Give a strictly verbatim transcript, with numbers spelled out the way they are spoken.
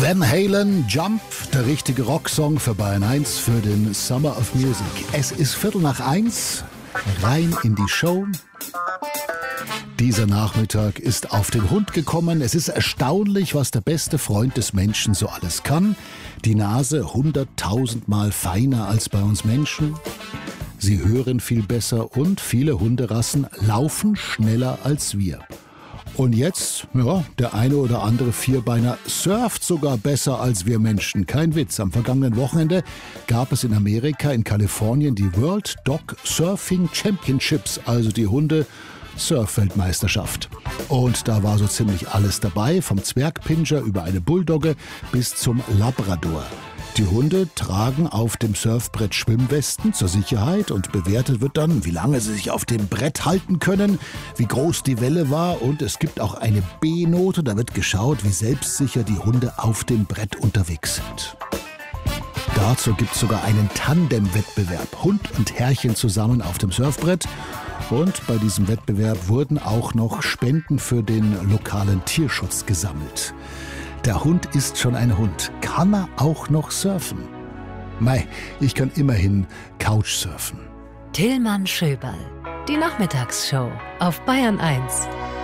Van Halen, Jump, der richtige Rocksong für Bayern eins für den Summer of Music. Es ist Viertel nach eins, rein in die Show. Dieser Nachmittag ist auf den Hund gekommen. Es ist erstaunlich, was der beste Freund des Menschen so alles kann. Die Nase hunderttausendmal feiner als bei uns Menschen. Sie hören viel besser und viele Hunderassen laufen schneller als wir. Und jetzt, ja, der eine oder andere Vierbeiner surft sogar besser als wir Menschen. Kein Witz. Am vergangenen Wochenende gab es in Amerika, in Kalifornien, die World Dog Surfing Championships, also die Hunde-Surf-Weltmeisterschaft. Und da war so ziemlich alles dabei, vom Zwergpinscher über eine Bulldogge bis zum Labrador. Die Hunde tragen auf dem Surfbrett Schwimmwesten zur Sicherheit und bewertet wird dann, wie lange sie sich auf dem Brett halten können, wie groß die Welle war und es gibt auch eine B-Note, da wird geschaut, wie selbstsicher die Hunde auf dem Brett unterwegs sind. Dazu gibt es sogar einen Tandem-Wettbewerb, Hund und Herrchen zusammen auf dem Surfbrett. Und bei diesem Wettbewerb wurden auch noch Spenden für den lokalen Tierschutz gesammelt. Der Hund ist schon ein Hund. Kann er auch noch surfen? Mei, ich kann immerhin Couchsurfen. Tillmann Schöberl, die Nachmittagsshow auf Bayern eins.